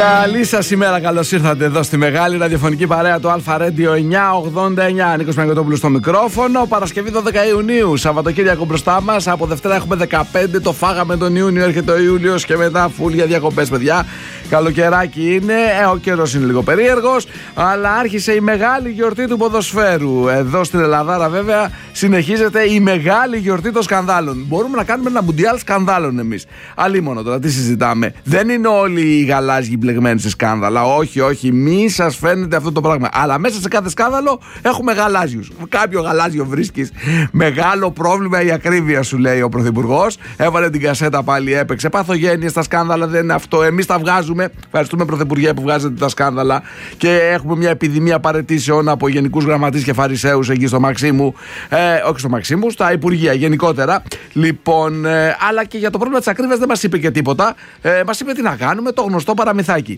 Καλή σας ημέρα, καλώς ήρθατε εδώ στη μεγάλη ραδιοφωνική παρέα του Αλφα Radio 989. Νίκος Παναγιωτόπουλος στο μικρόφωνο. Παρασκευή 12 Ιουνίου, Σαββατοκύριακο μπροστά μας. Από Δευτέρα έχουμε 15, το φάγαμε τον Ιούνιο, έρχεται ο Ιούλιος και μετά φουλ για διακοπές, παιδιά. Καλοκαιράκι είναι, ο καιρός είναι λίγο περίεργος, αλλά άρχισε η μεγάλη γιορτή του ποδοσφαίρου. Εδώ στην Ελλάδα, βέβαια, συνεχίζεται η μεγάλη γιορτή των σκανδάλων. Μπορούμε να κάνουμε ένα μουντιάλ σκανδάλων εμείς. Αλλήμονο τώρα, τι συζητάμε. Δεν είναι όλοι οι γαλάζιοι μπλεγμένοι σε σκάνδαλα. Όχι, μη σας φαίνεται αυτό το πράγμα. Αλλά μέσα σε κάθε σκάνδαλο έχουμε γαλάζιους. Κάποιο γαλάζιο βρίσκεις. Μεγάλο πρόβλημα η ακρίβεια, σου λέει ο Πρωθυπουργός. Έβαλε την κασέτα πάλι, έπαιξε. Παθογένειες στα σκάνδαλα δεν είναι αυτό. Εμείς τα βγάζουμε. Ευχαριστούμε, Πρωθυπουργέ, που βγάζετε τα σκάνδαλα. Και έχουμε μια επιδημία παραιτήσεων από γενικούς γραμματείς και φαρισαίους εκεί στο Μαξίμου. Όχι στο Μαξίμου, στα Υπουργεία γενικότερα. Λοιπόν, αλλά και για το πρόβλημα της ακρίβειας δεν μας είπε και τίποτα. Μας είπε τι να κάνουμε, το γνωστό παραμυθάκι.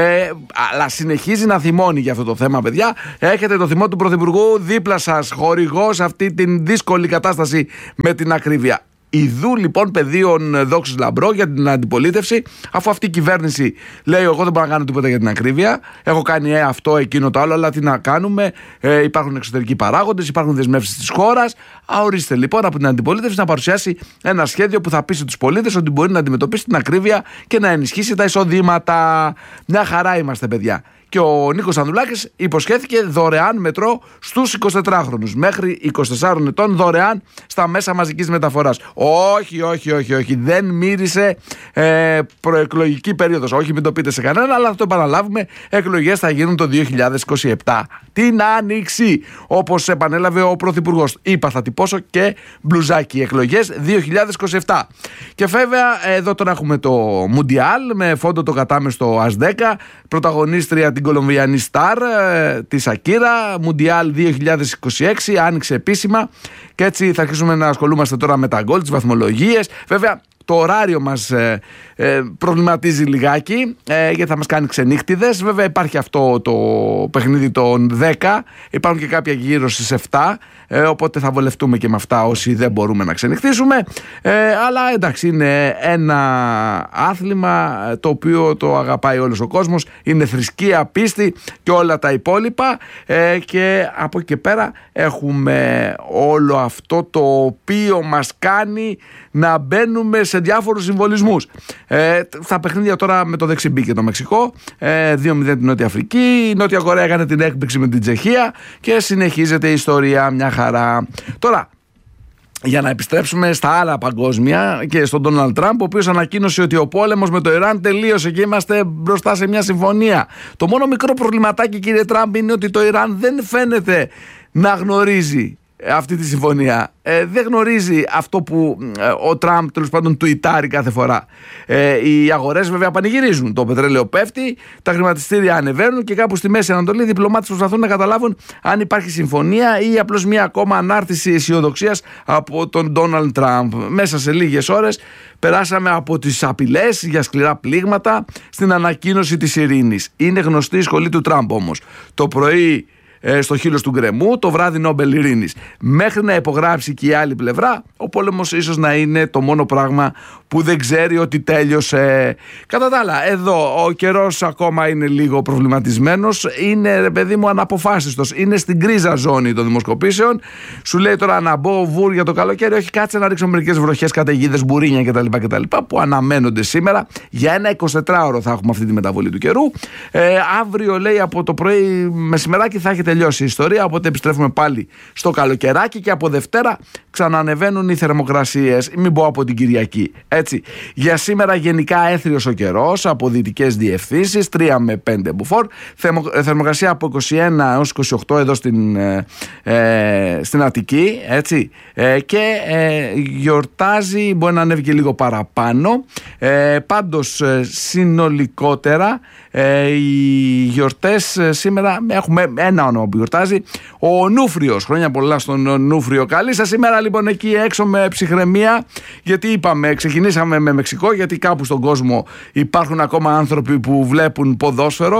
Αλλά συνεχίζει να θυμώνει για αυτό το θέμα, παιδιά. Έχετε το θυμό του Πρωθυπουργού δίπλα σας, χορηγός αυτή την δύσκολη κατάσταση με την ακρίβεια. Ιδού λοιπόν πεδίων δόξης λαμπρό για την αντιπολίτευση, αφού αυτή η κυβέρνηση λέει: εγώ δεν μπορώ να κάνω τίποτα για την ακρίβεια. Έχω κάνει αυτό, εκείνο, το άλλο, αλλά τι να κάνουμε. Υπάρχουν εξωτερικοί παράγοντες, υπάρχουν δεσμεύσεις της χώρας. Ορίστε λοιπόν από την αντιπολίτευση να παρουσιάσει ένα σχέδιο που θα πείσει τους πολίτες ότι μπορεί να αντιμετωπίσει την ακρίβεια και να ενισχύσει τα εισοδήματα. Μια χαρά είμαστε, παιδιά. Και ο Νίκος Ανδρουλάκης υποσχέθηκε δωρεάν μετρό στους 24χρονους. Μέχρι 24 ετών δωρεάν στα μέσα μαζικής μεταφοράς. Όχι. Δεν μύρισε προεκλογική περίοδος. Όχι, μην το πείτε σε κανέναν, αλλά θα το επαναλάβουμε. Εκλογές θα γίνουν το 2027. Την Άνοιξη. Όπως επανέλαβε ο Πρωθυπουργός. Είπα, θα τυπώσω και μπλουζάκι. Εκλογές 2027. Και βέβαια, εδώ τώρα έχουμε το Μουντιάλ με φόντο το κατάμεστο ΑΣ10. Πρωταγωνίστρια την Κολομβιανή Σταρ, τη Σακύρα. Μουντιάλ 2026, άνοιξε επίσημα. Και έτσι θα αρχίσουμε να ασχολούμαστε τώρα με τα γκολ, τις βαθμολογίες. Βέβαια, το ωράριο μας προβληματίζει λιγάκι, γιατί θα μας κάνει ξενύχτιδες. Βέβαια υπάρχει αυτό το παιχνίδι των 10, υπάρχουν και κάποια γύρω στις 7, οπότε θα βολευτούμε και με αυτά όσοι δεν μπορούμε να ξενυχτήσουμε. Αλλά εντάξει, είναι ένα άθλημα το οποίο το αγαπάει όλος ο κόσμος, είναι θρησκεία, πίστη και όλα τα υπόλοιπα, και από εκεί και πέρα έχουμε όλο αυτό το οποίο μας κάνει να μπαίνουμε σε διάφορους συμβολισμούς. Στα παιχνίδια τώρα με το δεξιμπή και το Μεξικό, 2-0 την Νότια Αφρική, η Νότια Κορέα έκανε την έκπληξη με την Τσεχία και συνεχίζεται η ιστορία μια χαρά. Τώρα, για να επιστρέψουμε στα άλλα παγκόσμια και στον Ντόναλντ Τραμπ, ο οποίος ανακοίνωσε ότι ο πόλεμος με το Ιράν τελείωσε και είμαστε μπροστά σε μια συμφωνία. Το μόνο μικρό προβληματάκι, κύριε Τραμπ, είναι ότι το Ιράν δεν φαίνεται να γνωρίζει αυτή τη συμφωνία. Δεν γνωρίζει αυτό που ο Τραμπ τέλος πάντων τουιτάρει κάθε φορά. Οι αγορές βέβαια πανηγυρίζουν. Το πετρέλαιο πέφτει, τα χρηματιστήρια ανεβαίνουν και κάπου στη Μέση Ανατολή οι διπλωμάτες προσπαθούν να καταλάβουν αν υπάρχει συμφωνία ή απλώς μια ακόμα ανάρτηση αισιοδοξίας από τον Ντόναλντ Τραμπ. Μέσα σε λίγες ώρες περάσαμε από τις απειλές για σκληρά πλήγματα στην ανακοίνωση της ειρήνης. Είναι γνωστή η σχολή του Τραμπ όμως. Το πρωί στο χείλος του γκρεμού, το βράδυ Νόμπελ Ειρήνης. Μέχρι να υπογράψει και η άλλη πλευρά, ο πόλεμος ίσως να είναι το μόνο πράγμα που δεν ξέρει ότι τέλειωσε. Κατά τα άλλα, εδώ ο καιρός ακόμα είναι λίγο προβληματισμένος. Είναι, ρε παιδί μου, αναποφάσιστος. Είναι στην γκρίζα ζώνη των δημοσκοπήσεων. Σου λέει τώρα να μπω βουρ για το καλοκαίρι. Όχι, κάτσε να ρίξω μερικές βροχές, καταιγίδες, μπουρίνια κτλ. Που αναμένονται σήμερα. Για ένα 24ωρο θα έχουμε αυτή τη μεταβολή του καιρού. Αύριο, λέει, από το πρωί μεσημεράκι θα έχει τελειώσει η ιστορία. Οπότε επιστρέφουμε πάλι στο καλοκαιράκι και από Δευτέρα ξανανεβαίνουν οι θερμοκρασίες. Μην πω από την Κυριακή. Έτσι. Για σήμερα γενικά έθριος ο καιρός από δυτικές διευθύνσεις, 3 με 5 μποφόρ. Θερμοκρασία από 21 έως 28 εδώ στην Αττική. Έτσι. Και γιορτάζει, μπορεί να ανέβει και λίγο παραπάνω. Πάντως συνολικότερα οι γιορτές σήμερα έχουμε ένα όνομα που γιορτάζει. Ο Νούφριος, χρόνια πολλά στον Νούφριο. Καλή σας ημέρα λοιπόν εκεί έξω με ψυχραιμία, γιατί είπαμε, ξεκινήσαμε με Μεξικό, γιατί κάπου στον κόσμο υπάρχουν ακόμα άνθρωποι που βλέπουν ποδόσφαιρο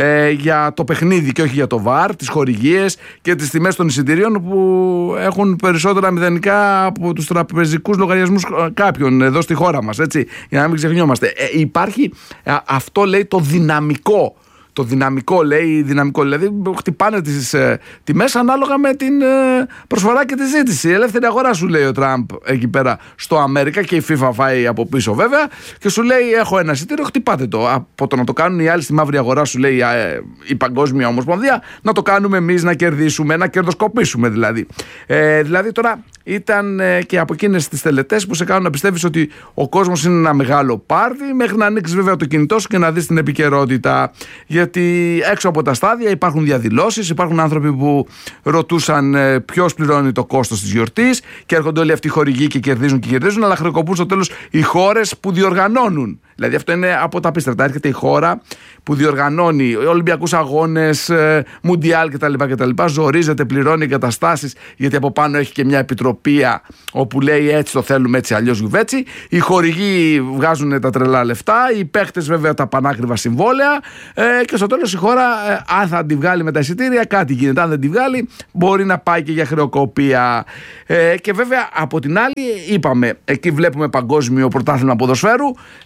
για το παιχνίδι και όχι για το VAR, τις χορηγίες και τις τιμές των εισιτηρίων που έχουν περισσότερα μηδενικά από τους τραπεζικούς λογαριασμούς κάποιων εδώ στη χώρα μας, έτσι, για να μην ξεχνιόμαστε. Υπάρχει αυτό, λέει, το δυναμικό. Το δυναμικό, λέει, δηλαδή χτυπάνε τις τιμές ανάλογα με την προσφορά και τη ζήτηση. Η ελεύθερη αγορά, σου λέει ο Τραμπ εκεί πέρα στο Αμέρικα, και η FIFA φάει από πίσω βέβαια, και σου λέει: έχω ένα εισιτήριο, χτυπάτε το. Από το να το κάνουν οι άλλοι στη μαύρη αγορά, σου λέει η Παγκόσμια Ομοσπονδία, να το κάνουμε εμείς, να κερδίσουμε, να κερδοσκοπήσουμε δηλαδή. Δηλαδή τώρα ήταν και από εκείνες τις τελετές που σε κάνουν να πιστεύεις ότι ο κόσμος είναι ένα μεγάλο πάρτι, μέχρι να ανοίξεις βέβαια το κινητό σου και να δεις την επικαιρότητα. Γιατί έξω από τα στάδια υπάρχουν διαδηλώσεις, υπάρχουν άνθρωποι που ρωτούσαν ποιος πληρώνει το κόστος της γιορτής, και έρχονται όλοι αυτοί οι χορηγοί και κερδίζουν, αλλά χρεοκοπούν στο τέλος οι χώρες που διοργανώνουν. Δηλαδή αυτό είναι από τα απίστευτα. Έρχεται η χώρα που διοργανώνει Ολυμπιακούς αγώνες, Μουντιάλ κτλ. Ζορίζεται, πληρώνει εγκαταστάσεις, γιατί από πάνω έχει και μια επιτροπία όπου λέει έτσι το θέλουμε, έτσι αλλιώς γιουβέτσι. Οι χορηγοί βγάζουν τα τρελά λεφτά, οι παίχτες βέβαια τα πανάκριβα συμβόλαια, και στο τέλος η χώρα, αν θα τη βγάλει με τα εισιτήρια, κάτι γίνεται. Αν δεν τη βγάλει, μπορεί να πάει και για χρεοκοπία. Και βέβαια από την άλλη, είπαμε, εκεί βλέπουμε παγκόσμιο πρωτάθλημα ποδοσφαίρου,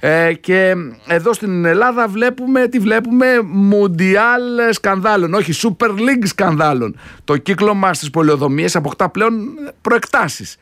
και εδώ στην Ελλάδα βλέπουμε Μουντιάλ σκανδάλων, όχι Super League σκανδάλων. Το κύκλωμα στις πολεοδομίες αποκτά πλέον προεκτάσεις.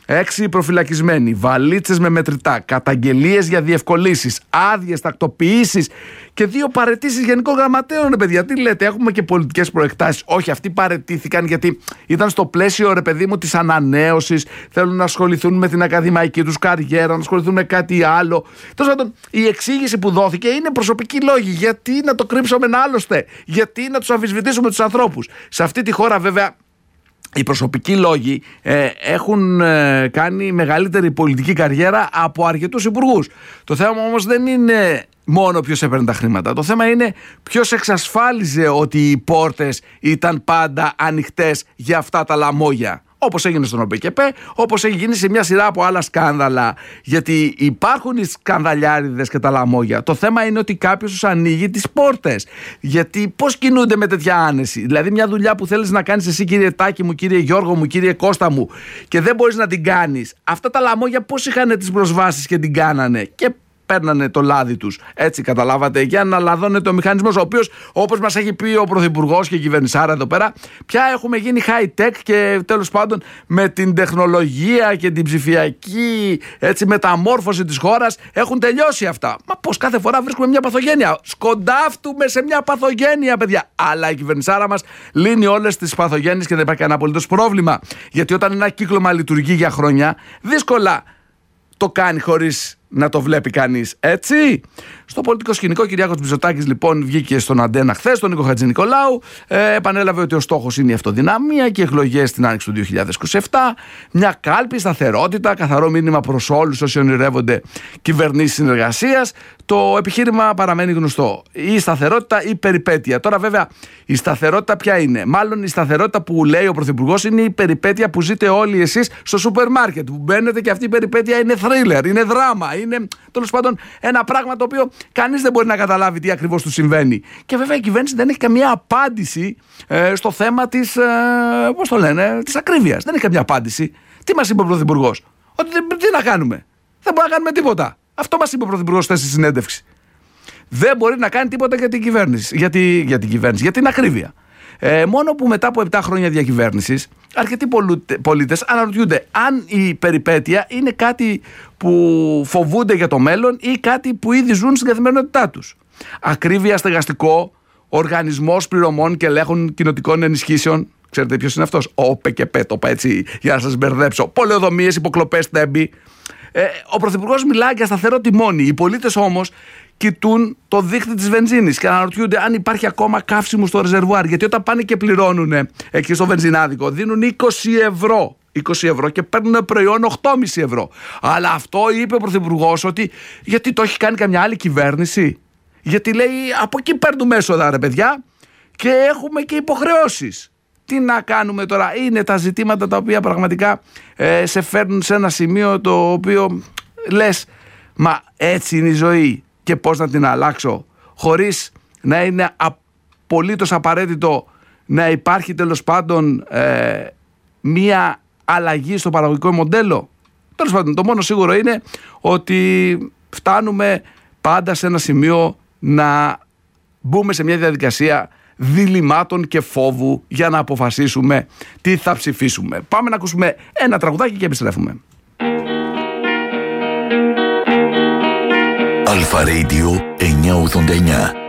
6 προφυλακισμένοι, βαλίτσες με μετρητά, καταγγελίες για διευκολύσεις, άδειες, τακτοποιήσεις και 2 παραιτήσεις γενικών γραμματέων. Ρε παιδιά, τι λέτε, έχουμε και πολιτικές προεκτάσεις? Όχι, αυτοί παραιτήθηκαν γιατί ήταν στο πλαίσιο, ρε παιδί μου, της ανανέωσης. Θέλουν να ασχοληθούν με την ακαδημαϊκή τους καριέρα, να ασχοληθούν με κάτι άλλο. Τέλος πάντων, η εξήγηση που δόθηκε είναι προσωπικοί λόγοι. Γιατί να το κρύψουμε άλλωστε? Γιατί να τους αμφισβητήσουμε τους ανθρώπους? Σε αυτή τη χώρα, βέβαια, οι προσωπικοί λόγοι έχουν κάνει μεγαλύτερη πολιτική καριέρα από αρκετούς υπουργούς. Το θέμα όμως δεν είναι μόνο ποιος έπαιρνε τα χρήματα. Το θέμα είναι ποιος εξασφάλιζε ότι οι πόρτες ήταν πάντα ανοιχτές για αυτά τα λαμόγια. Όπως έγινε στον ΟΠΕΚΕΠΕ, όπως έχει γίνει σε μια σειρά από άλλα σκάνδαλα. Γιατί υπάρχουν οι σκανδαλιάριδες και τα λαμόγια. Το θέμα είναι ότι κάποιος τους ανοίγει τις πόρτες. Γιατί πώς κινούνται με τέτοια άνεση? Δηλαδή, μια δουλειά που θέλεις να κάνεις εσύ, κύριε Τάκη μου, κύριε Γιώργο μου, κύριε Κώστα μου, και δεν μπορείς να την κάνεις. Αυτά τα λαμόγια πώς είχαν τις προσβάσεις και την κάνανε? Και παίρνανε το λάδι τους. Έτσι, καταλάβατε, για να λαδώνεται ο μηχανισμός, ο οποίος, όπως μας έχει πει ο Πρωθυπουργός και η κυβερνησάρα εδώ πέρα, πια έχουμε γίνει high-tech και τέλος πάντων με την τεχνολογία και την ψηφιακή, έτσι, μεταμόρφωση της χώρας έχουν τελειώσει αυτά. Μα πώς κάθε φορά βρίσκουμε μια παθογένεια? Σκοντάφτουμε σε μια παθογένεια, παιδιά. Αλλά η κυβερνησάρα μας λύνει όλες τις παθογένειες και δεν υπάρχει κανένα απολύτως πρόβλημα. Γιατί όταν ένα κύκλωμα λειτουργεί για χρόνια, δύσκολα το κάνει χωρίς να το βλέπει κανείς, έτσι. Στο πολιτικό σκηνικό, ο Κυριάκος Μητσοτάκης λοιπόν βγήκε στον Αντένα χθες, τον Νίκο Χατζηνικολάου, επανέλαβε ότι ο στόχος είναι η αυτοδυναμία και οι εκλογές στην άνοιξη του 2027. Μια κάλπη, σταθερότητα, καθαρό μήνυμα προς όλους όσοι ονειρεύονται κυβερνήσεις συνεργασίας. Το επιχείρημα παραμένει γνωστό. Η σταθερότητα ή περιπέτεια. Τώρα, βέβαια, η σταθερότητα ποια είναι? Μάλλον η σταθερότητα που λέει ο Πρωθυπουργός είναι η περιπέτεια που ζείτε όλοι εσείς στο σούπερ μάρκετ. Που μπαίνετε και αυτή η περιπέτεια είναι θρίλερ, είναι δράμα. Είναι τέλος πάντων ένα πράγμα το οποίο κανείς δεν μπορεί να καταλάβει τι ακριβώς του συμβαίνει. Και βέβαια η κυβέρνηση δεν έχει καμία απάντηση στο θέμα της, πώς το λένε, της ακρίβειας. Δεν έχει καμία απάντηση. Τι μας είπε ο Πρωθυπουργός? Ότι τι να κάνουμε? Δεν μπορούμε να κάνουμε τίποτα. Αυτό μας είπε ο Πρωθυπουργός στη συνέντευξη. Δεν μπορεί να κάνει τίποτα για την κυβέρνηση. Για την ακρίβεια. Μόνο που μετά από 7 χρόνια διακυβέρνησης, αρκετοί πολίτες αναρωτιούνται αν η περιπέτεια είναι κάτι που φοβούνται για το μέλλον ή κάτι που ήδη ζουν στην καθημερινότητά τους. Ακρίβεια, στεγαστικό, οργανισμός πληρωμών και ελέγχων κοινοτικών ενισχύσεων. Ξέρετε ποιος είναι αυτός? Ο ΟΠΕΚΕΠΕ, το είπα έτσι για να σας μπερδέψω. Πολεοδομίες, υποκλοπές, τέμπη. Ο Πρωθυπουργός μιλάει για σταθερό τιμόνι. Οι πολίτες όμως κοιτούν το δίχτυ της βενζίνης και αναρωτιούνται αν υπάρχει ακόμα καύσιμο στο ρεζερβουάρ. Γιατί όταν πάνε και πληρώνουν εκεί στο βενζινάδικο, δίνουν 20 ευρώ. 20 ευρώ και παίρνουν προϊόν 8,5 ευρώ. Αλλά αυτό είπε ο Πρωθυπουργός ότι γιατί το έχει κάνει καμιά άλλη κυβέρνηση? Γιατί λέει από εκεί παίρνουμε έσοδα, ρε παιδιά. και έχουμε και υποχρεώσεις. Τι να κάνουμε τώρα? Είναι τα ζητήματα τα οποία πραγματικά σε φέρνουν σε ένα σημείο το οποίο λες, μα έτσι είναι η ζωή και πώς να την αλλάξω, χωρίς να είναι απολύτως απαραίτητο να υπάρχει τέλος πάντων μία αλλαγή στο παραγωγικό μοντέλο. Τέλος πάντων, το μόνο σίγουρο είναι ότι φτάνουμε πάντα σε ένα σημείο να μπούμε σε μια διαδικασία διλημάτων και φόβου για να αποφασίσουμε τι θα ψηφίσουμε. Πάμε να ακούσουμε ένα τραγουδάκι και επιστρέφουμε. Αλφα Radio 989.